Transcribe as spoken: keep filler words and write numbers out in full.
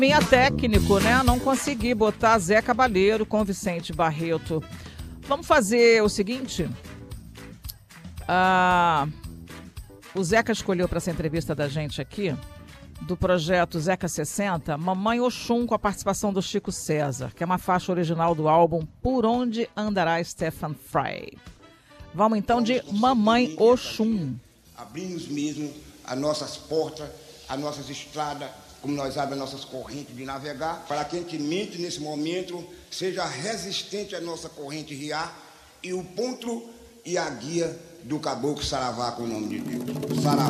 Minha técnico, né? Não consegui botar Zé Cabaleiro com Vicente Barreto. Vamos fazer o seguinte. Ah, o Zeca escolheu para essa entrevista da gente aqui, do projeto Zeca sessenta, Mamãe Oxum, com a participação do Chico César, que é uma faixa original do álbum Por Onde Andará Stephen Fry. Vamos então de Mamãe Oxum. Abrimos mesmo as nossas portas, as nossas estradas, como nós abrimos as nossas correntes de navegar, para que a gente mente nesse momento seja resistente à nossa corrente riar e o ponto e a guia do caboclo Saravá, com o nome de Deus. Saravá.